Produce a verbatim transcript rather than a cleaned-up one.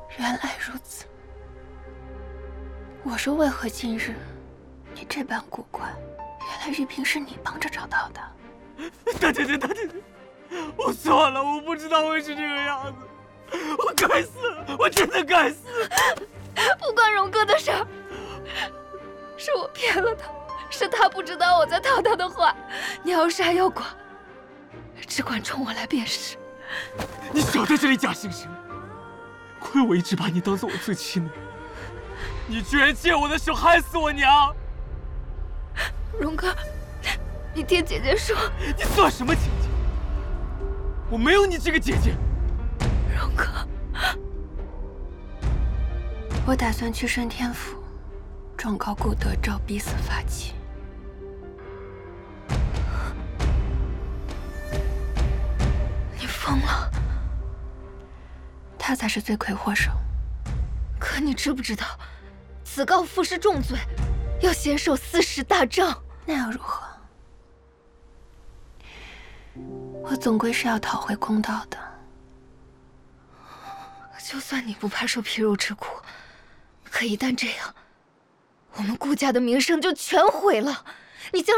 原来如此。我说为何今日你这般古怪？原来玉萍是你帮着找到的。 大姐姐，大姐姐，我错了，我不知道会是这个样子，我该死，我真的该死。 不关荣哥的事儿，是我骗了他，是他不知道我在套他的话。你要杀要剐，只管冲我来便是。 你少在这里假惺惺，亏我一直把你当做我最亲的人，你居然借我的手害死我娘！ 荣哥，你听姐姐说。 你算什么姐姐？我没有你这个姐姐。 荣哥，我打算去顺天府，状告顾德昭逼死发妻。你疯了！他才是罪魁祸首。可你知不知道，此告父是重罪，要先受四十大杖。那又如何？我总归是要讨回公道的。就算你不怕受皮肉之苦，可一旦这样，我们顾家的名声就全毁了。你将来